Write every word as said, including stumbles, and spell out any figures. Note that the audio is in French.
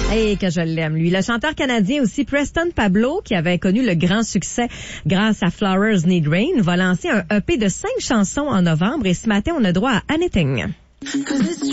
Et que je l'aime, lui. Le chanteur canadien aussi, Preston Pablo, qui avait connu le grand succès grâce à Flowers Need Rain, va lancer un E P de cinq chansons en novembre et ce matin, on a droit à Anything.